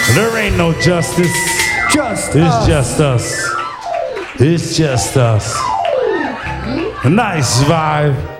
There ain't no justice. Just It's us. just us. It's just us. A nice vibe.